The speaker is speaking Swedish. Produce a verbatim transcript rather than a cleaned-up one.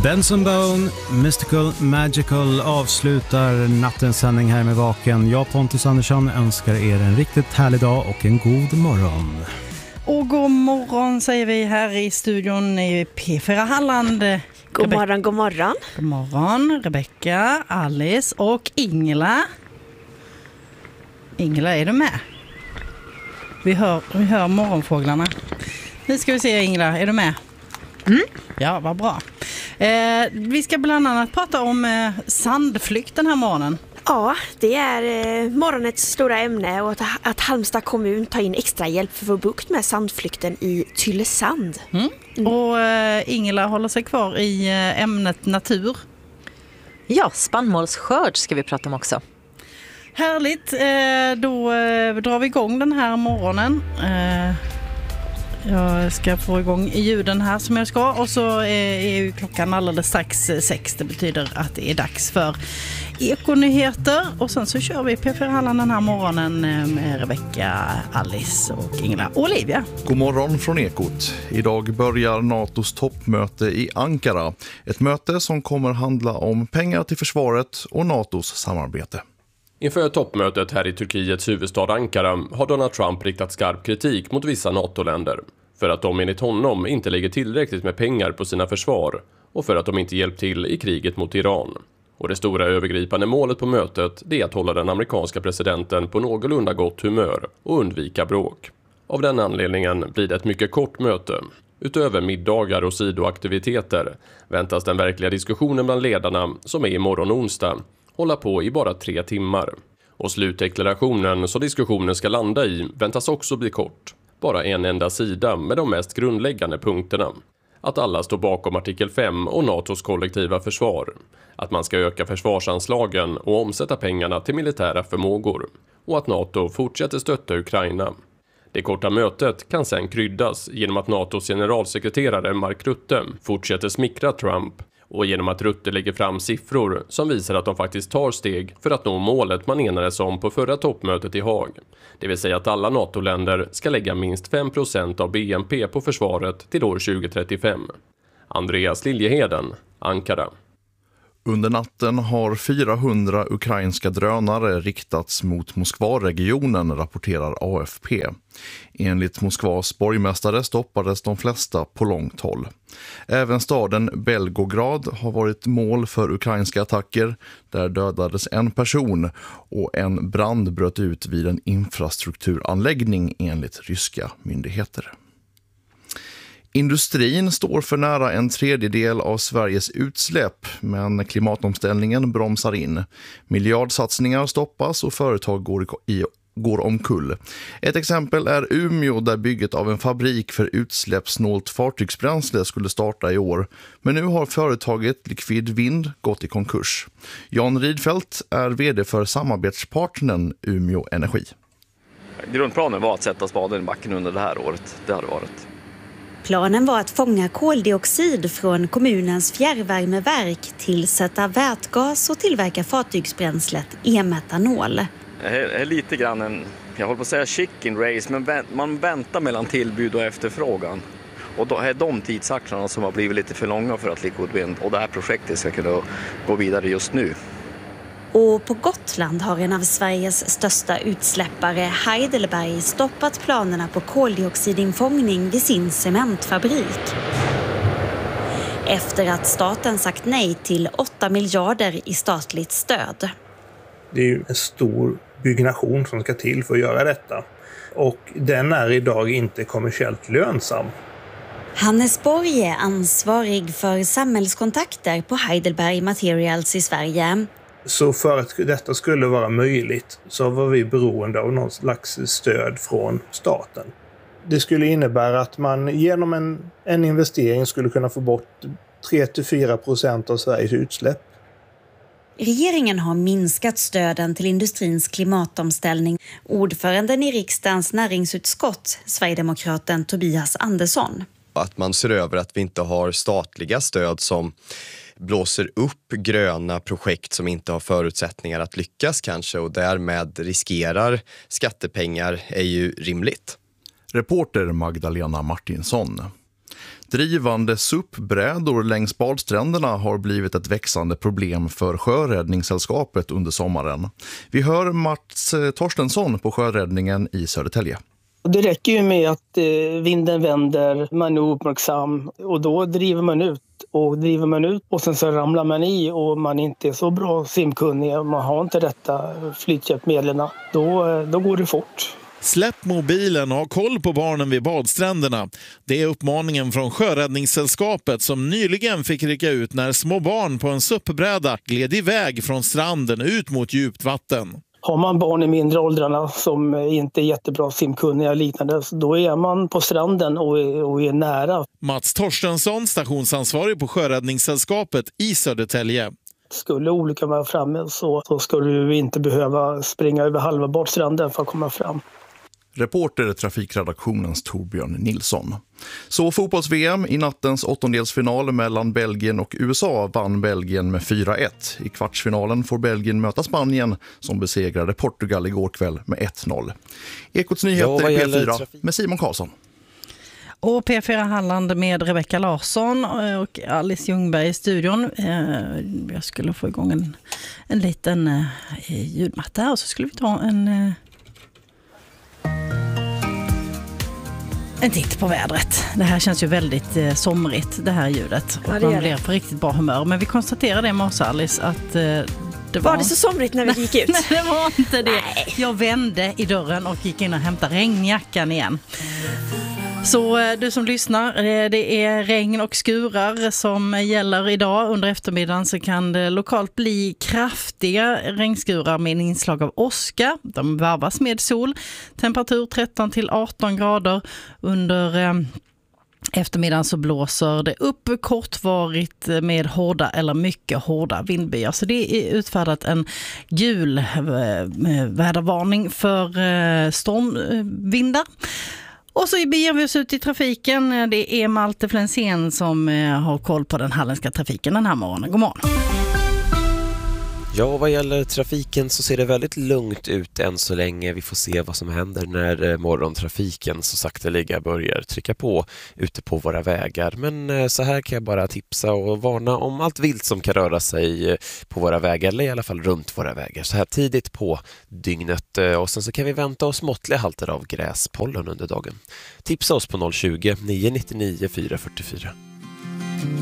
Benson Bone, Mystical Magical avslutar nattens sändning här med Vaken. Jag, Pontus Andersson, önskar er en riktigt härlig dag och en god morgon. Och god morgon säger vi här i studion i P fyra Halland. God Rebe- morgon, god morgon. God morgon, Rebecka, Alice och Ingela. Ingela, är du med? Vi hör, vi hör morgonfåglarna. Nu ska vi se, Ingela, är du med? Mm. Ja, vad bra. Eh, vi ska bland annat prata om eh, sandflykt den här morgonen. Ja, det är eh, morgonets stora ämne och att, att Halmstad kommun tar in extra hjälp för att få bukt med sandflykten i Tylösand. Mm. Mm. Och eh, Ingela håller sig kvar i eh, ämnet natur. Ja, spannmålsskörd ska vi prata om också. Härligt, eh, då eh, drar vi igång den här morgonen. Eh, jag ska få igång ljuden här som jag ska. Och så är, är ju klockan alldeles strax sex. Det betyder att det är dags för Ekonyheter. Och sen så kör vi P fyra Halland den här morgonen med Rebecka, Alice och Ingela och Olivia. God morgon från Ekot. Idag börjar NATOs toppmöte i Ankara. Ett möte som kommer handla om pengar till försvaret och NATOs samarbete. Inför toppmötet här i Turkiets huvudstad Ankara har Donald Trump riktat skarp kritik mot vissa NATO-länder för att de enligt honom inte lägger tillräckligt med pengar på sina försvar och för att de inte hjälpt till i kriget mot Iran. Och det stora övergripande målet på mötet är att hålla den amerikanska presidenten på någorlunda gott humör och undvika bråk. Av den anledningen blir det ett mycket kort möte. Utöver middagar och sidoaktiviteter väntas den verkliga diskussionen bland ledarna, som är imorgon onsdag, hålla på i bara tre timmar. Och slutdeklarationen som diskussionen ska landa i väntas också bli kort. Bara en enda sida med de mest grundläggande punkterna. Att alla står bakom artikel fem och NATOs kollektiva försvar. Att man ska öka försvarsanslagen och omsätta pengarna till militära förmågor. Och att NATO fortsätter stötta Ukraina. Det korta mötet kan sedan kryddas genom att NATOs generalsekreterare Mark Rutte fortsätter smickra Trump. Och genom att Rutte lägger fram siffror som visar att de faktiskt tar steg för att nå målet man enades om på förra toppmötet i Haag. Det vill säga att alla NATO-länder ska lägga minst fem procent av B N P på försvaret till år tjugo trettiofem. Andreas Liljeheden, Ankara. Under natten har fyrahundra ukrainska drönare riktats mot Moskvaregionen, rapporterar A F P. Enligt Moskvas borgmästare stoppades de flesta på långt håll. Även staden Belgorod har varit mål för ukrainska attacker. Där dödades en person och en brand bröt ut vid en infrastrukturanläggning enligt ryska myndigheter. Industrin står för nära en tredjedel av Sveriges utsläpp, men klimatomställningen bromsar in. Miljardsatsningar stoppas och företag går, i, går omkull. Ett exempel är Umeå, där bygget av en fabrik för utsläppssnålt fartygsbränsle skulle starta i år. Men nu har företaget Liquid Vind gått i konkurs. Jan Rydfeldt är vd för samarbetspartnern Umeå Energi. Grundplanen var att sätta spaden i backen under det här året. Det har det varit. Planen var att fånga koldioxid från kommunens fjärrvärmeverk, tillsätta vätgas och tillverka fartygsbränslet e-metanol. Det är lite grann en, jag håller på att säga chicken race, men man väntar mellan tillbud och efterfrågan. Och då är de tidsaxlarna som har blivit lite för långa för att Liquid Wind och det här projektet ska kunna gå vidare just nu. Och på Gotland har en av Sveriges största utsläppare, Heidelberg, stoppat planerna på koldioxidinfångning vid sin cementfabrik. Efter att staten sagt nej till åtta miljarder i statligt stöd. Det är ju en stor byggnation som ska till för att göra detta. Och den är idag inte kommersiellt lönsam. Hannes Borg är ansvarig för samhällskontakter på Heidelberg Materials i Sverige. Så för att detta skulle vara möjligt så var vi beroende av någon slags stöd från staten. Det skulle innebära att man genom en, en investering skulle kunna få bort tre till fyra procent av Sveriges utsläpp. Regeringen har minskat stöden till industrins klimatomställning. Ordföranden i riksdagens näringsutskott, Sverigedemokraten Tobias Andersson. Att man ser över att vi inte har statliga stöd som blåser upp gröna projekt som inte har förutsättningar att lyckas kanske och därmed riskerar skattepengar är ju rimligt. Reporter Magdalena Martinsson. Drivande suppbrädor längs badstränderna har blivit ett växande problem för Sjöräddningssällskapet under sommaren. Vi hör Mats Torstensson på Sjöräddningen i Södertälje. Det räcker ju med att eh, vinden vänder, man är uppmärksam och då driver man ut. Och driver man ut och sen så ramlar man i och man inte är så bra simkunnig och man har inte rätta flythjälpmedlen, då, då går det fort. Släpp mobilen och ha koll på barnen vid badstränderna. Det är uppmaningen från Sjöräddningssällskapet som nyligen fick rycka ut när små barn på en suppbräda gled iväg från stranden ut mot djupt vatten. Har man barn i mindre åldrarna som inte är jättebra simkunniga och liknande, då är man på stranden och är, och är nära. Mats Torstensson, stationsansvarig på Sjöräddningssällskapet i Södertälje. Skulle olyckan vara framme så, så ska du inte behöva springa över halva badstranden för att komma fram. Reporter trafikredaktionens Torbjörn Nilsson. Så fotbolls-V M i nattens åttondelsfinal mellan Belgien och U S A vann Belgien med fyra ett. I kvartsfinalen får Belgien möta Spanien som besegrade Portugal igår kväll med ett noll. Ekots nyheter i P fyra med Simon Karlsson. Och P fyra Halland med Rebecka Larsson och Alice Ljungberg i studion. Jag skulle få igång en, en liten ljudmatta här och så skulle vi ta en... En titt på vädret. Det här känns ju väldigt eh, somrigt, det här ljudet. Och ja, man blir på riktigt bra humör. Men vi konstaterade det med oss, Alice, att eh, det var... Var det så somrigt när vi gick ut? Nej, det var inte det. Nej. Jag vände i dörren och gick in och hämtade regnjackan igen. Så eh, du som lyssnar, eh, det är regn och skurar som gäller idag. Under eftermiddagen så kan det lokalt bli kraftiga regnskurar med en inslag av åska. De varvas med sol. Temperatur tretton till arton grader. Under eh, eftermiddagen så blåser det upp kortvarigt med hårda eller mycket hårda vindbyar. Så det är utfärdat en gul eh, vädervarning för eh, stormvindar. Och så beger vi oss ut i trafiken. Det är Malte Flensén som har koll på den halländska trafiken den här morgonen. God morgon. Ja, vad gäller trafiken så ser det väldigt lugnt ut än så länge. Vi får se vad som händer när morgontrafiken så sakteliga börjar trycka på ute på våra vägar. Men så här kan jag bara tipsa och varna om allt vilt som kan röra sig på våra vägar, eller i alla fall runt våra vägar. Så här tidigt på dygnet. Och sen så kan vi vänta oss måttliga halter av gräspollen under dagen. Tipsa oss på noll tjugo, nio nio nio, fyra fyra fyra.